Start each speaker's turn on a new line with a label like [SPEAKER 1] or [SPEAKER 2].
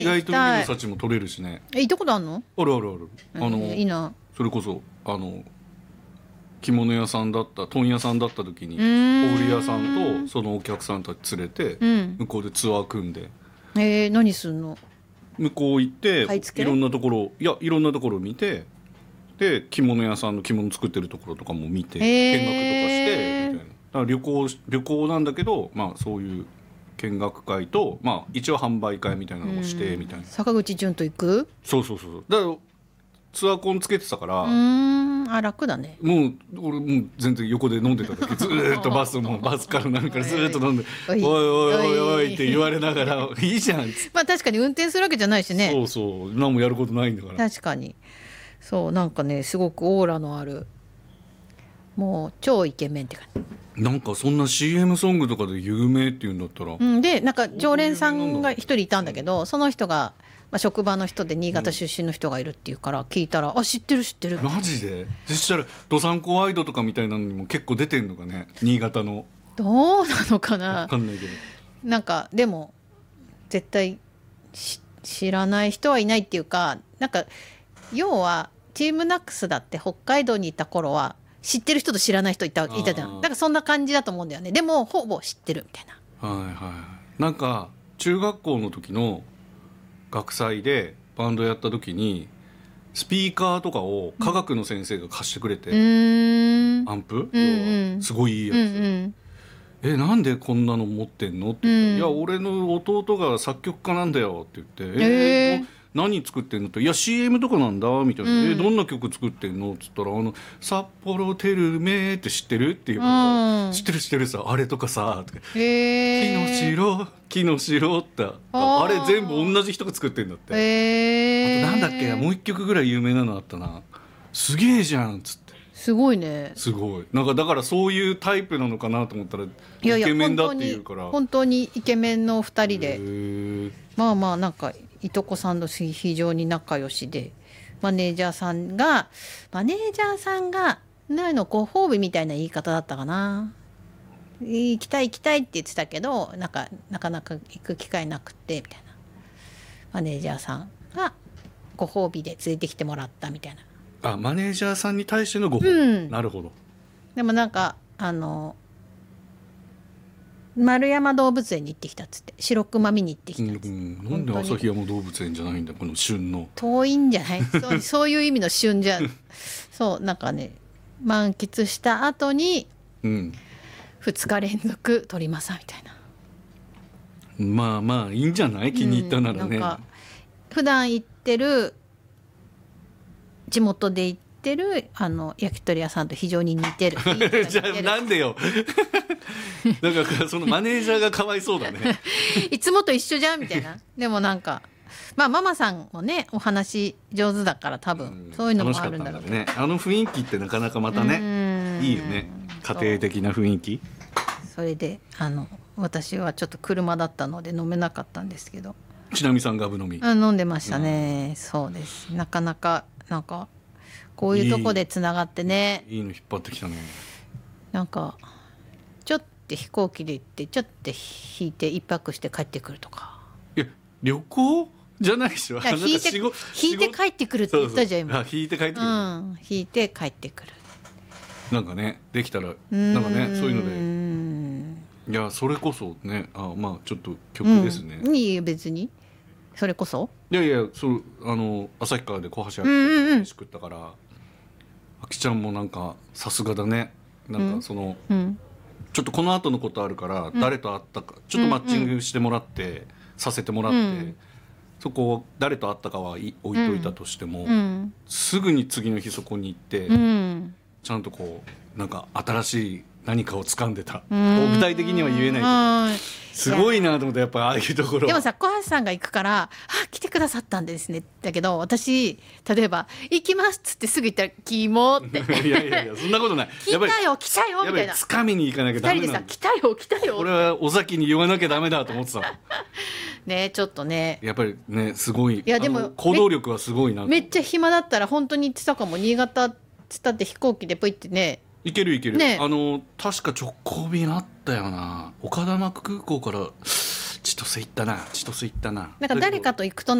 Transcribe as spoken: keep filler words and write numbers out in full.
[SPEAKER 1] 意外と海の幸も取れるしね。
[SPEAKER 2] え、行ったことあるの？
[SPEAKER 1] あるあるある。あの、
[SPEAKER 2] えー、いいな。
[SPEAKER 1] それこそあの着物屋さんだった問屋さんだった時に小売屋さんとそのお客さんたち連れて、うん、向こうでツアー組んで、
[SPEAKER 2] えー、何すんの？
[SPEAKER 1] 向こう行っていろんなところいやいろんなところを見て、で着物屋さんの着物作ってるところとかも見て、えー、見学とかしてみたいな。だから旅行旅行なんだけど、まあそういう見学会と、まあ、一応販売会みたいなのもしてみたいな。
[SPEAKER 2] 坂口淳と行く？
[SPEAKER 1] そうそうそう。だからツアーコンつけてたから、
[SPEAKER 2] うーん、あ、楽だね。
[SPEAKER 1] もう俺もう全然横で飲んでただけずーっとバスもバスからなんかずーっと飲んで「おいおいおいおい」って言われながら「いいじゃん」っつって。
[SPEAKER 2] まあ確かに運転するわけじゃないしね。
[SPEAKER 1] そうそう、何もやることないんだから。
[SPEAKER 2] 確かにそうなんかねすごくオーラのあるもう超イケメンって感じ。
[SPEAKER 1] なんかそんな シーエム ソングとかで有名っていうんだったら、
[SPEAKER 2] うん、でなんか常連さんが一人いたんだけど、その人が、まあ、職場の人で新潟出身の人がいるっていうから聞いたら、うん、あ知ってる知ってる。
[SPEAKER 1] マジで？そしたらどさんこワイドとかみたいなのにも結構出てんのかね、新潟の。
[SPEAKER 2] どうなのかな、
[SPEAKER 1] 分かんないけど、
[SPEAKER 2] なんかでも絶対知らない人はいないっていうか、なんか要はチームナックスだって北海道にいた頃は知ってる人と知らない人いたいたじゃん。だからそんな感じだと思うんだよね。でもほぼ知ってるみたいな。
[SPEAKER 1] はいはい。なんか中学校の時の学祭でバンドやった時にスピーカーとかを科学の先生が貸してくれて、うん、アンプ、うんうん、すごいいいやつ、うんうん、えなんでこんなの持ってんのって言ったら、うん、いや俺の弟が作曲家なんだよって言って、えー、何作ってんのって、いや シーエム とかなんだみたいな、うん、えどんな曲作ってんのって言ったら、あの札幌テルメって知ってるっていうから、うん、知ってる知ってるさあれとかさ、木の城木の城って あ, あれ全部同じ人が作ってんだって、あとなんだっけもう一曲ぐらい有名なのあったな、すげえじゃんっつって。
[SPEAKER 2] すごいね。
[SPEAKER 1] すごいなんかだからそういうタイプなのかなと思ったらイケメンだっていうから。
[SPEAKER 2] 本当にイケメンのふたりで、まあまあなんかいとこさんと非常に仲良しで、マネージャーさんがマネージャーさんが何のご褒美みたいな言い方だったかな、行きたい行きたいって言ってたけどなんかなかなか行く機会なくてみたいな、マネージャーさんがご褒美で連れてきてもらったみたいな。
[SPEAKER 1] あマネージャーさんに対してのご褒美、うん、なるほど。
[SPEAKER 2] でもなんかあの丸山動物園に行ってきたっつって、白熊見に行ってきたっつって、うん、
[SPEAKER 1] なんで旭山動物園じゃないんだこの旬の。
[SPEAKER 2] 遠いんじゃないそう、そういう意味の旬じゃそうなんかね満喫した後に、うん、ふつか連続撮りますみたいな。
[SPEAKER 1] まあまあいいんじゃない、気に入ったならね、うん、なんか
[SPEAKER 2] 普段行ってる地元で行ってるあの焼き鳥屋さんと非常に似てる
[SPEAKER 1] じゃあなんでよなんかそのマネージャーがかわいそうだね
[SPEAKER 2] いつもと一緒じゃんみたいな。でもなんかまあママさんもねお話上手だから多分そういうのもあるんだろうけど、
[SPEAKER 1] ね、あの雰囲気ってなかなかまたねいいよね、家庭的な雰囲気。
[SPEAKER 2] それであの私はちょっと車だったので飲めなかったんですけど、
[SPEAKER 1] ちなみさんガブ飲み
[SPEAKER 2] あ飲んでましたね、うん、そうです。なかなかなんかこういうとこでつながってね、
[SPEAKER 1] いい、いいの引っ張ってきたね。
[SPEAKER 2] なんかちょっと飛行機で行ってちょっと引いて一泊して帰ってくるとか。
[SPEAKER 1] いや旅行じゃないでしょ。
[SPEAKER 2] 引いて引いて帰ってくるって言ったじゃん今。
[SPEAKER 1] あ引いて帰ってくる、うん、
[SPEAKER 2] 引いて帰ってくる。
[SPEAKER 1] なんかねできたらなんかねそういうので、いやそれこそね、あまあちょっと曲ですね、
[SPEAKER 2] うん、いいよ別にそれこそ。
[SPEAKER 1] いやいやそうあの旭川で小橋明飯食ったから、うんうんうん、あきちゃんもなんかさすがだね。なんかその、うん、ちょっとこの後のことあるから、うん、誰と会ったかちょっとマッチングしてもらって、うんうん、させてもらって、うん、そこ誰と会ったかは置いといたとしても、うん、すぐに次の日そこに行って、うん、ちゃんとこうなんか新しい何かを掴んでた。具体的には言えないけどすごいなと思って、やっぱああいうところ。
[SPEAKER 2] でもさ小橋さんが行くから「あ来てくださったんですね」だけど私例えば「行きます」っつってすぐ行ったら「キモ」って
[SPEAKER 1] いやいやいやそんなことない
[SPEAKER 2] 来たよ来たよみたいな。
[SPEAKER 1] つかみに行かなきゃダメなの。
[SPEAKER 2] ふたりでさ来たよ来たよ。
[SPEAKER 1] 俺は尾崎に言わなきゃダメだと思ってた
[SPEAKER 2] ねちょっとね
[SPEAKER 1] やっぱりねすごい。い
[SPEAKER 2] やでも
[SPEAKER 1] 行動力はすごいな。
[SPEAKER 2] めっちゃ暇だったら本当に行ってたかも。新潟っつったって飛行機でポイってね
[SPEAKER 1] いけるいける、ね、あの確か直行便あったよな。丘珠空港から千歳行ったな千歳行ったな
[SPEAKER 2] なんか誰かと行くと